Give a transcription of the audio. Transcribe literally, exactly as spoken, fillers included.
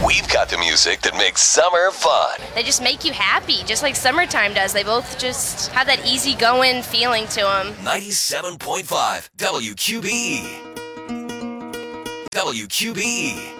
we've got the music that makes summer fun. They just make you happy, just like summertime does. They both just have that easygoing feeling to them. ninety-seven point five W Q B E. W Q B E.